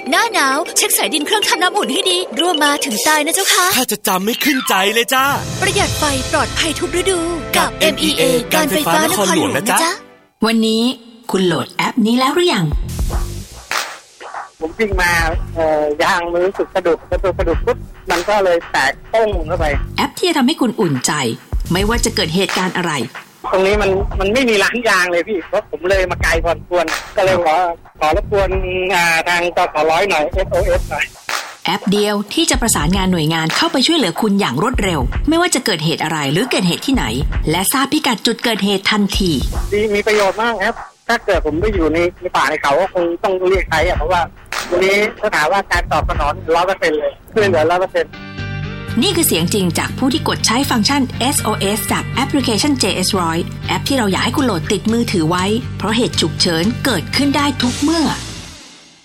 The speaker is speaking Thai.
หน้าหนาวเช็คสายดินเครื่องทำน้ำอุ่นให้ดีรั่วมาถึงตายนะเจ้าค่ะข้าจะจำไม่ขึ้นใจเลยจ้าประหยัดไฟปลอดภัยทุกฤดูกับ MEA การไฟฟ้านครหลวงนะจ๊ะวันนี้คุณโหลดแอปนี้แล้วหรือยังผมวิ่งมายางมือรู้สึกสะดุดปุ๊บมันก็เลยแตกต้งเข้าไปแอปที่จะทำให้คุณอุ่นใจไม่ว่าจะเกิดเหตุการณ์อะไรตรงนี้มันไม่มีร้านยางเลยพี่เพราะผมเลยมาไกลพอควรก็เลยขอรบกวนทางจส.100หน่อย SOS หน่อยแอปเดียวที่จะประสานงานหน่วยงานเข้าไปช่วยเหลือคุณอย่างรวดเร็วไม่ว่าจะเกิดเหตุอะไรหรือเกิดเหตุที่ไหนและทราบพิกัดจุดเกิดเหตุทันทีมีประโยชน์มากครับถ้าเกิดผมไม่อยู่ในป่าในเขาก็คงต้องเรียกใช้เพราะว่าวันนี้ถ้าถามว่าการตอบสนอง 100% เลยช่วยเหลือ 100% นี่คือเสียงจริงจากผู้ที่กดใช้ฟังก์ชัน SOS จากแอปพลิเคชัน JS100 แอปที่เราอยากให้คุณโหลดติดมือถือไว้เพราะเหตุฉุกเฉินเกิดขึ้นได้ทุกเมื่อ